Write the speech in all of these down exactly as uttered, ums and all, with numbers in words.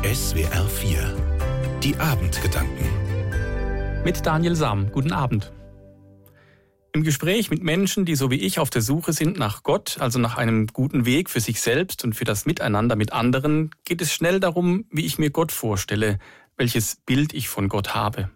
S W R vier. Die Abendgedanken. Mit Daniel Sam. Guten Abend. Im Gespräch mit Menschen, die so wie ich auf der Suche sind nach Gott, also nach einem guten Weg für sich selbst und für das Miteinander mit anderen, geht es schnell darum, wie ich mir Gott vorstelle, welches Bild ich von Gott habe.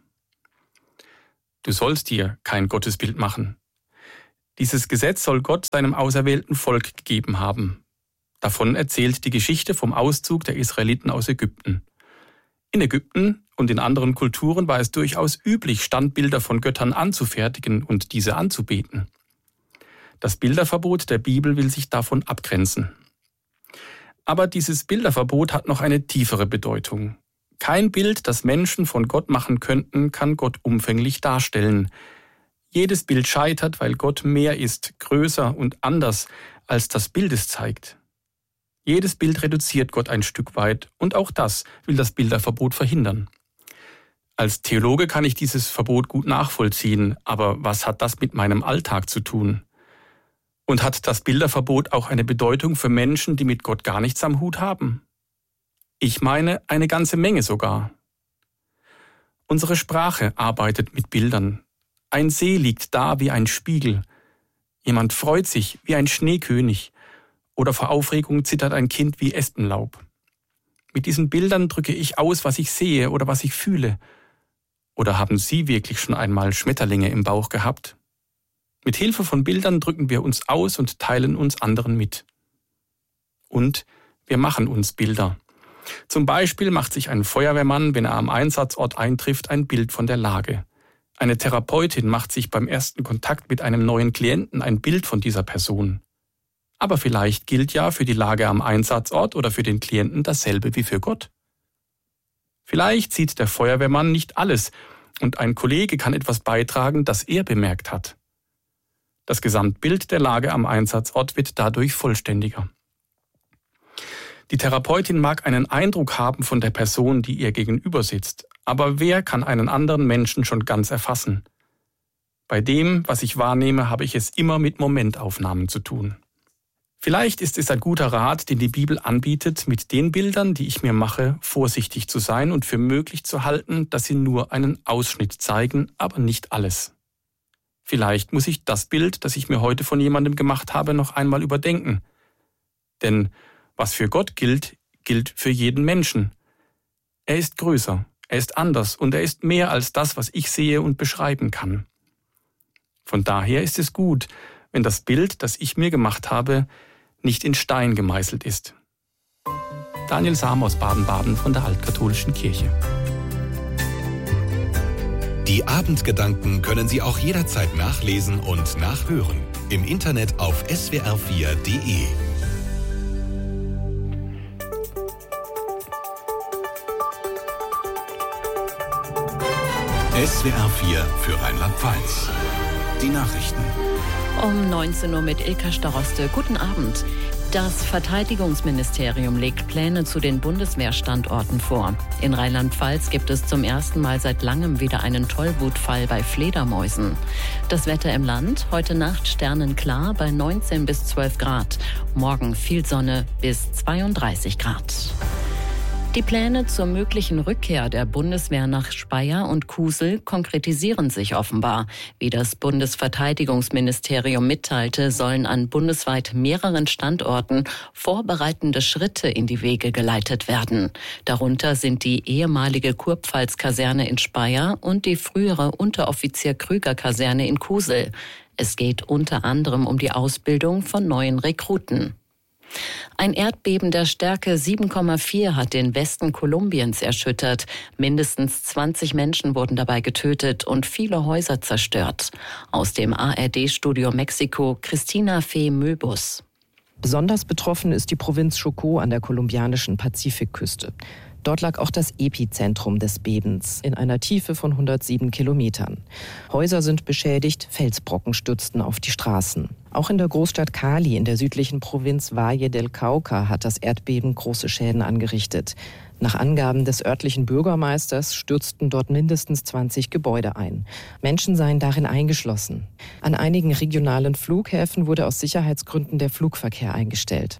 Du sollst dir kein Gottesbild machen. Dieses Gesetz soll Gott seinem auserwählten Volk gegeben haben. Davon erzählt die Geschichte vom Auszug der Israeliten aus Ägypten. In Ägypten und in anderen Kulturen war es durchaus üblich, Standbilder von Göttern anzufertigen und diese anzubeten. Das Bilderverbot der Bibel will sich davon abgrenzen. Aber dieses Bilderverbot hat noch eine tiefere Bedeutung. Kein Bild, das Menschen von Gott machen könnten, kann Gott umfänglich darstellen. Jedes Bild scheitert, weil Gott mehr ist, größer und anders, als das Bild es zeigt. Jedes Bild reduziert Gott ein Stück weit und auch das will das Bilderverbot verhindern. Als Theologe kann ich dieses Verbot gut nachvollziehen, aber was hat das mit meinem Alltag zu tun? Und hat das Bilderverbot auch eine Bedeutung für Menschen, die mit Gott gar nichts am Hut haben? Ich meine, eine ganze Menge sogar. Unsere Sprache arbeitet mit Bildern. Ein See liegt da wie ein Spiegel. Jemand freut sich wie ein Schneekönig. Oder vor Aufregung zittert ein Kind wie Espenlaub. Mit diesen Bildern drücke ich aus, was ich sehe oder was ich fühle. Oder haben Sie wirklich schon einmal Schmetterlinge im Bauch gehabt? Mit Hilfe von Bildern drücken wir uns aus und teilen uns anderen mit. Und wir machen uns Bilder. Zum Beispiel macht sich ein Feuerwehrmann, wenn er am Einsatzort eintrifft, ein Bild von der Lage. Eine Therapeutin macht sich beim ersten Kontakt mit einem neuen Klienten ein Bild von dieser Person. Aber vielleicht gilt ja für die Lage am Einsatzort oder für den Klienten dasselbe wie für Gott. Vielleicht sieht der Feuerwehrmann nicht alles und ein Kollege kann etwas beitragen, das er bemerkt hat. Das Gesamtbild der Lage am Einsatzort wird dadurch vollständiger. Die Therapeutin mag einen Eindruck haben von der Person, die ihr gegenüber sitzt, aber wer kann einen anderen Menschen schon ganz erfassen? Bei dem, was ich wahrnehme, habe ich es immer mit Momentaufnahmen zu tun. Vielleicht ist es ein guter Rat, den die Bibel anbietet, mit den Bildern, die ich mir mache, vorsichtig zu sein und für möglich zu halten, dass sie nur einen Ausschnitt zeigen, aber nicht alles. Vielleicht muss ich das Bild, das ich mir heute von jemandem gemacht habe, noch einmal überdenken. Denn was für Gott gilt, gilt für jeden Menschen. Er ist größer, er ist anders und er ist mehr als das, was ich sehe und beschreiben kann. Von daher ist es gut, wenn das Bild, das ich mir gemacht habe, nicht in Stein gemeißelt ist. Daniel Sam aus Baden-Baden von der Altkatholischen Kirche. Die Abendgedanken können Sie auch jederzeit nachlesen und nachhören. Im Internet auf S W R vier Punkt de. S W R vier für Rheinland-Pfalz. Die Nachrichten. Um neunzehn Uhr mit Ilka Staroste. Guten Abend. Das Verteidigungsministerium legt Pläne zu den Bundeswehrstandorten vor. In Rheinland-Pfalz gibt es zum ersten Mal seit langem wieder einen Tollwutfall bei Fledermäusen. Das Wetter im Land, heute Nacht sternenklar bei neunzehn bis zwölf Grad. Morgen viel Sonne bis zweiunddreißig Grad. Die Pläne zur möglichen Rückkehr der Bundeswehr nach Speyer und Kusel konkretisieren sich offenbar. Wie das Bundesverteidigungsministerium mitteilte, sollen an bundesweit mehreren Standorten vorbereitende Schritte in die Wege geleitet werden. Darunter sind die ehemalige Kurpfalz-Kaserne in Speyer und die frühere Unteroffizier-Krüger-Kaserne in Kusel. Es geht unter anderem um die Ausbildung von neuen Rekruten. Ein Erdbeben der Stärke sieben Komma vier hat den Westen Kolumbiens erschüttert. Mindestens zwanzig Menschen wurden dabei getötet und viele Häuser zerstört. Aus dem A R D-Studio Mexiko, Christina Fee Möbus. Besonders betroffen ist die Provinz Chocó an der kolumbianischen Pazifikküste. Dort lag auch das Epizentrum des Bebens in einer Tiefe von hundertsieben Kilometern. Häuser sind beschädigt, Felsbrocken stürzten auf die Straßen. Auch in der Großstadt Cali in der südlichen Provinz Valle del Cauca hat das Erdbeben große Schäden angerichtet. Nach Angaben des örtlichen Bürgermeisters stürzten dort mindestens zwanzig Gebäude ein. Menschen seien darin eingeschlossen. An einigen regionalen Flughäfen wurde aus Sicherheitsgründen der Flugverkehr eingestellt.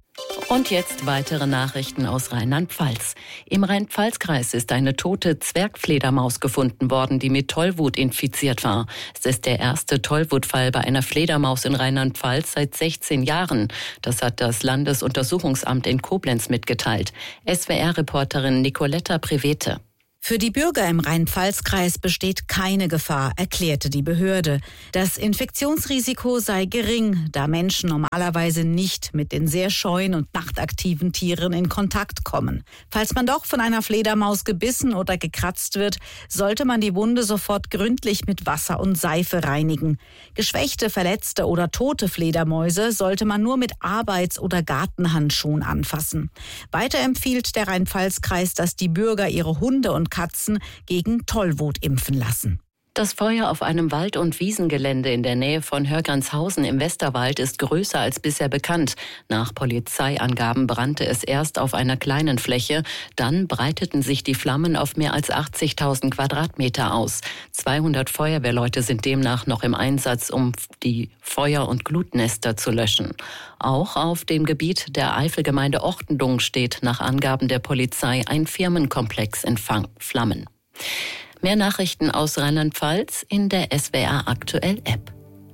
Und jetzt weitere Nachrichten aus Rheinland-Pfalz. Im Rhein-Pfalz-Kreis ist eine tote Zwergfledermaus gefunden worden, die mit Tollwut infiziert war. Es ist der erste Tollwutfall bei einer Fledermaus in Rheinland-Pfalz seit sechzehn Jahren. Das hat das Landesuntersuchungsamt in Koblenz mitgeteilt. S W R-Reporterin Nicoletta Privete. Für die Bürger im Rhein-Pfalz-Kreis besteht keine Gefahr, erklärte die Behörde. Das Infektionsrisiko sei gering, da Menschen normalerweise nicht mit den sehr scheuen und nachtaktiven Tieren in Kontakt kommen. Falls man doch von einer Fledermaus gebissen oder gekratzt wird, sollte man die Wunde sofort gründlich mit Wasser und Seife reinigen. Geschwächte, verletzte oder tote Fledermäuse sollte man nur mit Arbeits- oder Gartenhandschuhen anfassen. Weiter empfiehlt der Rhein-Pfalz-Kreis, dass die Bürger ihre Hunde und Katzen gegen Tollwut impfen lassen. Das Feuer auf einem Wald- und Wiesengelände in der Nähe von Hörgernshausen im Westerwald ist größer als bisher bekannt. Nach Polizeiangaben brannte es erst auf einer kleinen Fläche, dann breiteten sich die Flammen auf mehr als achtzigtausend Quadratmeter aus. zweihundert Feuerwehrleute sind demnach noch im Einsatz, um die Feuer- und Glutnester zu löschen. Auch auf dem Gebiet der Eifelgemeinde Ortendung steht nach Angaben der Polizei ein Firmenkomplex in Flammen. Mehr Nachrichten aus Rheinland-Pfalz in der S W R Aktuell App.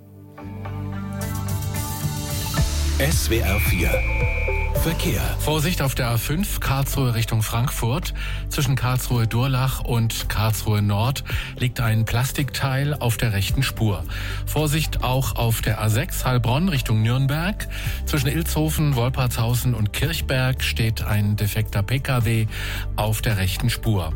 S W R vier Verkehr. Vorsicht auf der A fünf, Karlsruhe Richtung Frankfurt. Zwischen Karlsruhe-Durlach und Karlsruhe-Nord liegt ein Plastikteil auf der rechten Spur. Vorsicht auch auf der A sechs, Heilbronn Richtung Nürnberg. Zwischen Ilshofen, Wolpertshausen und Kirchberg steht ein defekter P K W auf der rechten Spur.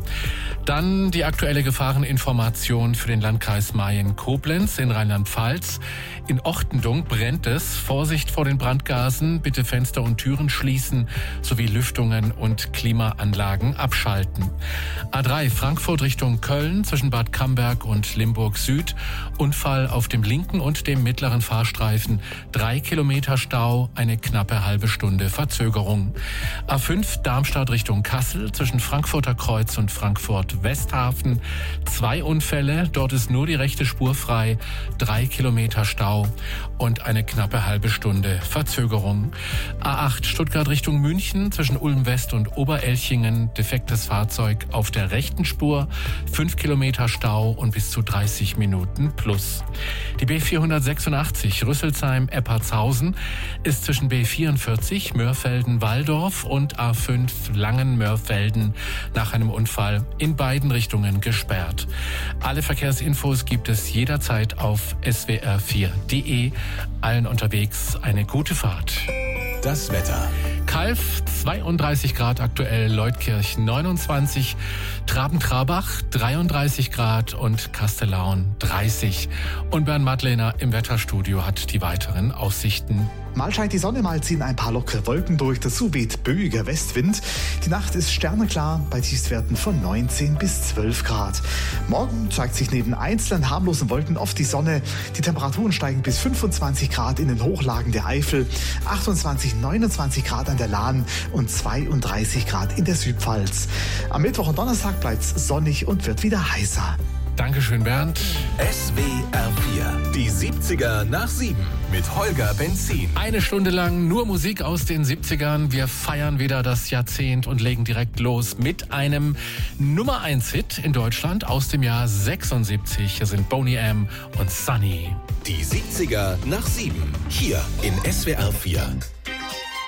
Dann die aktuelle Gefahreninformation für den Landkreis Mayen-Koblenz in Rheinland-Pfalz. In Ortendung brennt es. Vorsicht vor den Brandgasen. Bitte Fenster und Türen schließen sowie Lüftungen und Klimaanlagen abschalten. A drei Frankfurt Richtung Köln zwischen Bad Camberg und Limburg Süd. Unfall auf dem linken und dem mittleren Fahrstreifen. Drei Kilometer Stau, eine knappe halbe Stunde Verzögerung. A fünf Darmstadt Richtung Kassel zwischen Frankfurter Kreuz und Frankfurt Westhafen. Zwei Unfälle, dort ist nur die rechte Spur frei. Drei Kilometer Stau und eine knappe halbe Stunde Verzögerung. A acht Stuttgart Richtung München zwischen Ulm West und Oberelchingen. Defektes Fahrzeug auf der rechten Spur. Fünf Kilometer Stau und bis zu dreißig Minuten plus. Die B vierhundertsechsundachtzig Rüsselsheim-Eppertshausen ist zwischen B vierundvierzig Mörfelden-Walldorf und A fünf Langen-Mörfelden nach einem Unfall in beiden Richtungen gesperrt. Alle Verkehrsinfos gibt es jederzeit auf S W R vier punkt de. Allen unterwegs eine gute Fahrt. Das Wetter. Calw zweiunddreißig Grad aktuell, Leutkirch neunundzwanzig, Traben-Trarbach dreiunddreißig Grad und Kastellaun dreißig. Und Bernd Madlener im Wetterstudio hat die weiteren Aussichten. Mal scheint die Sonne, mal ziehen ein paar lockere Wolken durch. Dazu weht böiger Westwind. Die Nacht ist sterneklar bei Tiefstwerten von neunzehn bis zwölf Grad. Morgen zeigt sich neben einzelnen harmlosen Wolken oft die Sonne. Die Temperaturen steigen bis fünfundzwanzig Grad in den Hochlagen der Eifel, achtundzwanzig, neunundzwanzig Grad an der Lahn und zweiunddreißig Grad in der Südpfalz. Am Mittwoch und Donnerstag bleibt es sonnig und wird wieder heißer. Dankeschön, Bernd. S W R vier. Die siebziger nach sieben mit Holger Benzin. Eine Stunde lang nur Musik aus den siebzigern. Wir feiern wieder das Jahrzehnt und legen direkt los mit einem Nummer eins Hit in Deutschland aus dem Jahr sechsundsiebzig. Hier sind Boney M. und Sunny. Die siebziger nach sieben. Hier in S W R vier.